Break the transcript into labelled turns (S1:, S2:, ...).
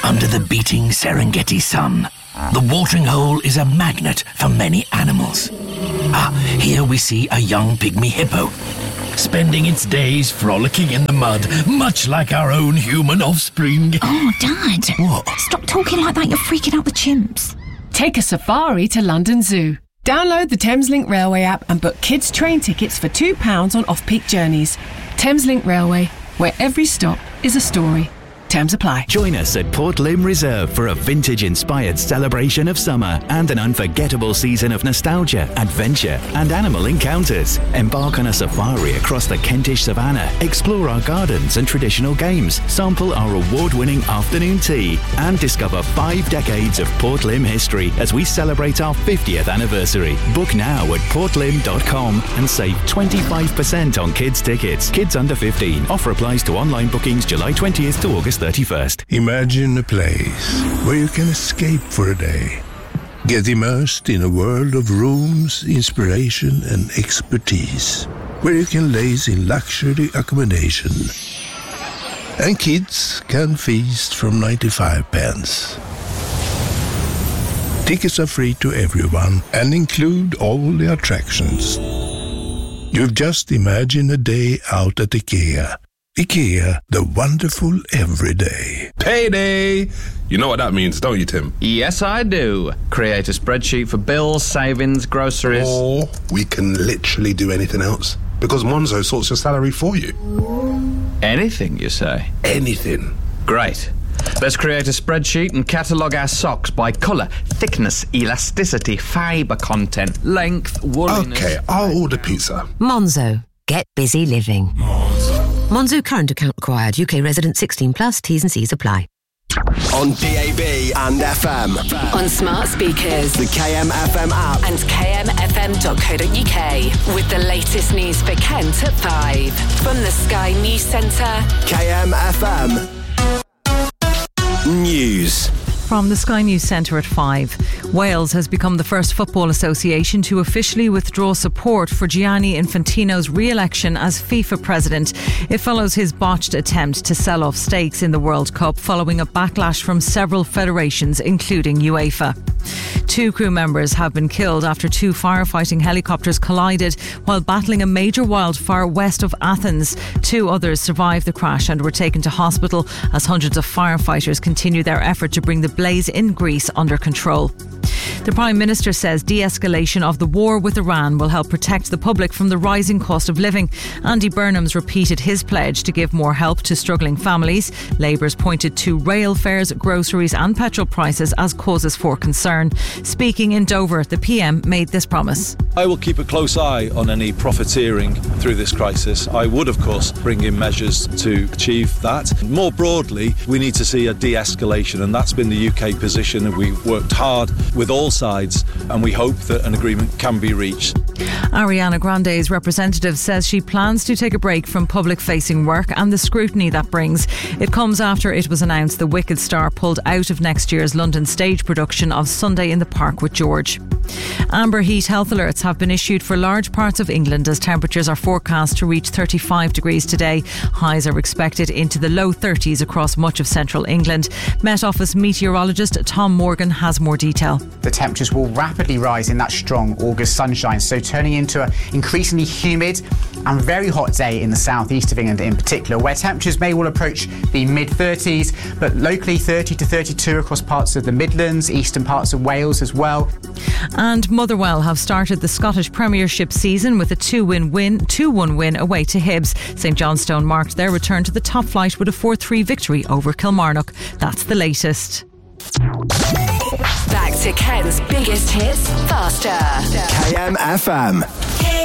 S1: under the beating Serengeti sun. The watering hole is a magnet for many animals. Here we see a young pygmy hippo, spending its days frolicking in the mud, much like our own human offspring.
S2: Oh, Dad.
S1: What?
S2: Stop talking like that, you're freaking out the chimps.
S3: Take a safari to London Zoo. Download the Thameslink Railway app and book kids' train tickets for £2 on off-peak journeys. Thameslink Railway, where every stop is a story. Terms apply.
S4: Join us at Port Lympne Reserve for a vintage-inspired celebration of summer and an unforgettable season of nostalgia, adventure and animal encounters. Embark on a safari across the Kentish savannah, explore our gardens and traditional games, sample our award-winning afternoon tea and discover 5 decades of Port Lympne history as we celebrate our 50th anniversary. Book now at portlympne.com and save 25% on kids' tickets. Kids under 15. Offer applies to online bookings July 20th to August 31st.
S5: Imagine a place where you can escape for a day. Get immersed in a world of rooms, inspiration and expertise. Where you can laze in luxury accommodation. And kids can feast from 95 pence. Tickets are free to everyone and include all the attractions. You've just imagined a day out at IKEA. IKEA, the wonderful everyday.
S6: Payday! You know what that means, don't you, Tim?
S7: Yes, I do. Create a spreadsheet for bills, savings, groceries.
S6: Or we can literally do anything else, because Monzo sorts your salary for you.
S7: Anything, you say?
S6: Anything.
S7: Great. Let's create a spreadsheet and catalogue our socks by colour, thickness, elasticity, fibre content, length, wooliness...
S6: Okay, I'll order pizza.
S8: Monzo. Get busy living. Monzo current account required. UK resident 16 plus. T's and C's apply.
S9: On DAB and FM.
S10: On smart speakers.
S9: The KMFM app.
S10: And kmfm.co.uk. With the latest news for Kent at 5. From the Sky News Centre.
S9: KMFM News.
S11: From the Sky News Centre at 5. Wales has become the first football association to officially withdraw support for Gianni Infantino's re-election as FIFA president. It follows his botched attempt to sell off stakes in the World Cup following a backlash from several federations, including UEFA. 2 crew members have been killed after 2 firefighting helicopters collided while battling a major wildfire west of Athens. 2 others survived the crash and were taken to hospital as hundreds of firefighters continue their effort to bring the blaze in Greece under control. The Prime Minister says de-escalation of the war with Iran will help protect the public from the rising cost of living. Andy Burnham's repeated his pledge to give more help to struggling families. Labour's pointed to rail fares, groceries and petrol prices as causes for concern. Speaking in Dover, the PM made this promise.
S12: I will keep a close eye on any profiteering through this crisis. I would, of course, bring in measures to achieve that. More broadly, we need to see a de-escalation, and that's been the UK position. And we've worked hard with all sides, and we hope that an agreement can be reached.
S11: Ariana Grande's representative says she plans to take a break from public-facing work and the scrutiny that brings. It comes after it was announced the Wicked star pulled out of next year's London stage production of Sunday in the Park with George. Amber heat health alerts have been issued for large parts of England as temperatures are forecast to reach 35 degrees today. Highs are expected into the low 30s across much of central England. Met Office meteorologist Tom Morgan has more detail.
S13: The temperatures will rapidly rise in that strong August sunshine, so turning into an increasingly humid and very hot day in the southeast of England in particular, where temperatures may well approach the mid-30s, but locally 30 to 32 across parts of the Midlands, eastern parts of Wales as well.
S11: And Motherwell have started the Scottish Premiership season with a 2-1 win away to Hibs. St Johnstone marked their return to the top flight with a 4-3 victory over Kilmarnock. That's the latest.
S10: Back to Ken's biggest hits faster.
S9: KMFM.